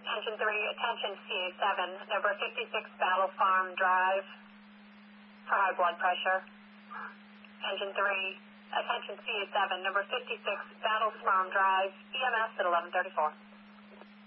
Engine 3, attention CA7, number 56 Battle Farm Drive for high blood pressure. Engine 3, attention CA7, number 56 Battle Farm Drive, EMS at 1134.